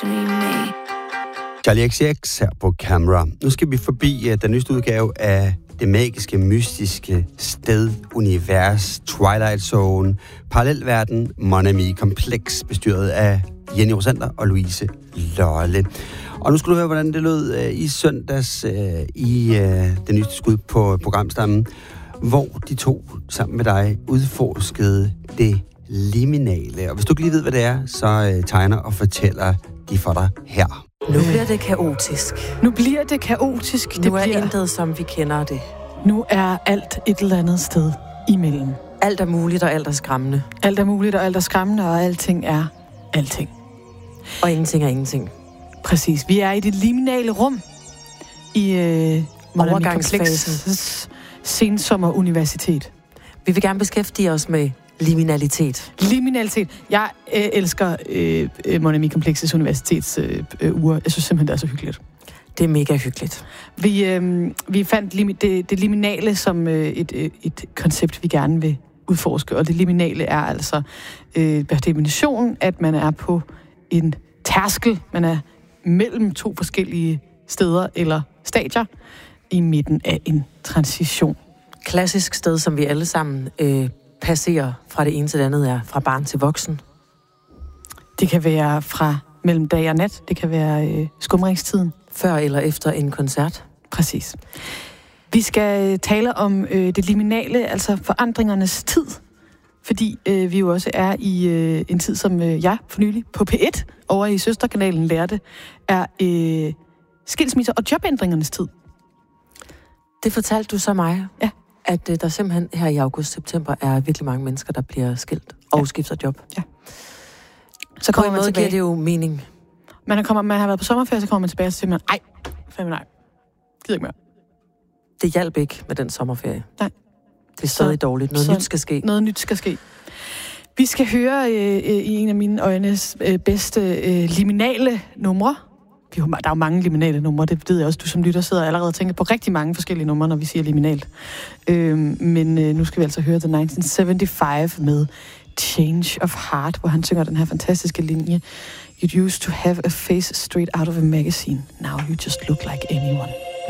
between me. Charlie XCX her på Camera. Nu skal vi forbi den nyeste udgave af det magiske, mystiske sted, univers, Twilight Zone, parallelverden, Mon Ami kompleks, bestyret af Jenny Rosander og Louise Lolle. Og nu skal du høre, hvordan det lød i søndags i det nyeste skud på programstammen, hvor de to sammen med dig udforskede det liminale. Og hvis du ikke lige ved, hvad det er, så tegner og fortæller de for dig her. Nu bliver det kaotisk. Nu bliver det kaotisk. Nu er intet, som vi kender det. Nu er alt et eller andet sted imellem. Alt er muligt, og alt er skræmmende. Alt er muligt, og alt er skræmmende, og alting er alting. Og ingenting er ingenting. Præcis. Vi er i det liminale rum i overgangsfasen. Sensommeruniversitet. Vi vil gerne beskæftige os med liminalitet. Liminalitet. Jeg elsker Mon Ami Komplekses universitets uger. Jeg synes simpelthen, det er så hyggeligt. Det er mega hyggeligt. Vi fandt det liminale som et koncept, vi gerne vil udforske. Og det liminale er altså per definition, at man er på en tærskel. Man er mellem to forskellige steder eller stadier i midten af en transition. Klassisk sted, som vi alle sammen passerer fra det ene til det andet, er fra barn til voksen. Det kan være fra mellem dag og nat. Det kan være skumringstiden. Før eller efter en koncert. Præcis. Vi skal tale om det liminale, altså forandringernes tid. Fordi vi jo også er i en tid, som jeg for nylig på P1 over i Søsterkanalen lærte, er skilsmisser og jobændringernes tid. Det fortalte du så mig. Ja. At der simpelthen her i august-september er virkelig mange mennesker, der bliver skilt og skifter job. Ja. Så kommer man tilbage. Giver det jo mening. Man har været på sommerferie, så kommer man tilbage og så siger man, fandme nej, gider ikke mere. Det hjalp ikke med den sommerferie. Nej. Det er stadig dårligt. Noget nyt skal ske. Noget nyt skal ske. Vi skal høre i en af mine øjnes bedste liminale numre. Der er jo mange liminale numre, det ved jeg også. Du som lytter sidder allerede og tænker på rigtig mange forskellige numre, når vi siger liminalt. Men nu skal vi altså høre The 1975 med Change of Heart, hvor han synger den her fantastiske linje. You'd used to have a face straight out of a magazine. Now you just look like anyone.